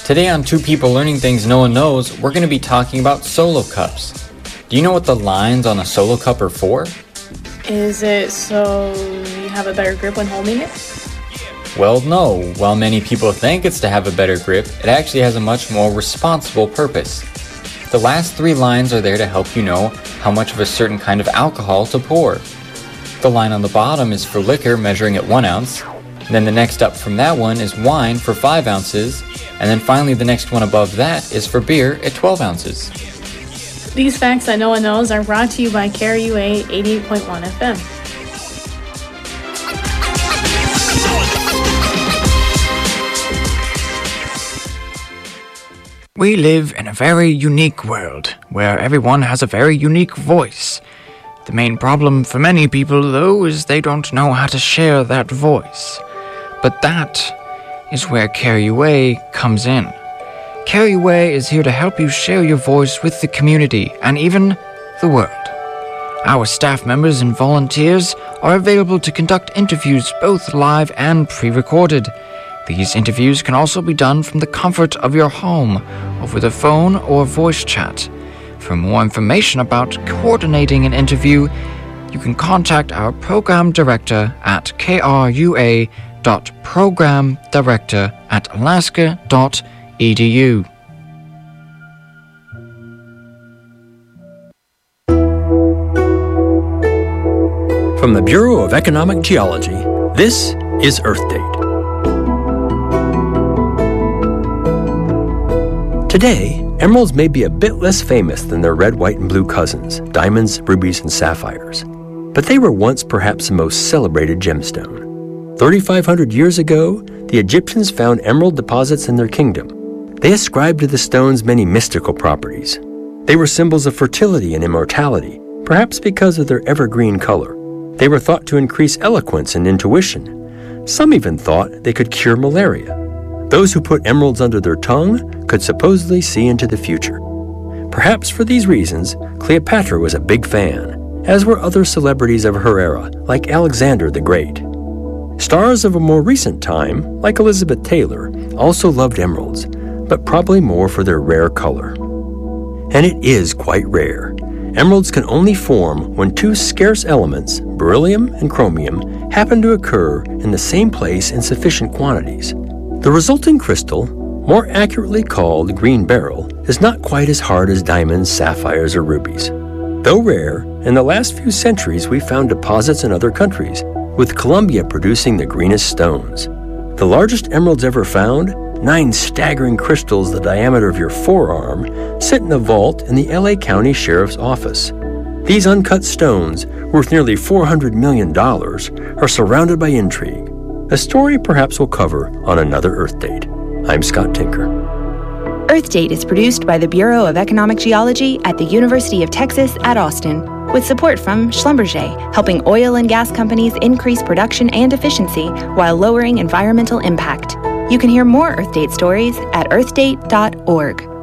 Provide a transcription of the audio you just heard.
Today on Two People Learning Things No One Knows, we're going to be talking about solo cups. Do you know what the lines on a solo cup are for? Is it so you have a better grip when holding it? Well, no. While many people think it's to have a better grip, it actually has a much more responsible purpose. The last three lines are there to help you know how much of a certain kind of alcohol to pour. The line on the bottom is for liquor, measuring at 1 ounce. Then the next up from that one is wine for 5 ounces. And then finally the next one above that is for beer at 12 ounces. These facts that no one knows are brought to you by KRUA 88.1 FM. We live in a very unique world, where everyone has a very unique voice. The main problem for many people, though, is they don't know how to share that voice. But that is where KRUA comes in. KRUA is here to help you share your voice with the community and even the world. Our staff members and volunteers are available to conduct interviews both live and pre-recorded. These interviews can also be done from the comfort of your home, over the phone or voice chat. For more information about coordinating an interview, you can contact our program director at krua.programdirector@alaska.edu. From the Bureau of Economic Geology, this is Earth Date. Today, emeralds may be a bit less famous than their red, white, and blue cousins, diamonds, rubies, and sapphires. But they were once perhaps the most celebrated gemstone. 3,500 years ago, the Egyptians found emerald deposits in their kingdom. They ascribed to the stones many mystical properties. They were symbols of fertility and immortality, perhaps because of their evergreen color. They were thought to increase eloquence and intuition. Some even thought they could cure malaria. Those who put emeralds under their tongue could supposedly see into the future. Perhaps for these reasons, Cleopatra was a big fan, as were other celebrities of her era, like Alexander the Great. Stars of a more recent time, like Elizabeth Taylor, also loved emeralds, but probably more for their rare color. And it is quite rare. Emeralds can only form when two scarce elements, beryllium and chromium, happen to occur in the same place in sufficient quantities. The resulting crystal, more accurately called green beryl, is not quite as hard as diamonds, sapphires, or rubies. Though rare, in the last few centuries we've found deposits in other countries, with Colombia producing the greenest stones. The largest emeralds ever found, 9 staggering crystals the diameter of your forearm, sit in a vault in the LA County Sheriff's Office. These uncut stones, worth nearly $400 million, are surrounded by intrigue. A story perhaps we'll cover on another Earth Date. I'm Scott Tinker. Earth Date is produced by the Bureau of Economic Geology at the University of Texas at Austin, with support from Schlumberger, helping oil and gas companies increase production and efficiency while lowering environmental impact. You can hear more Earth Date stories at earthdate.org.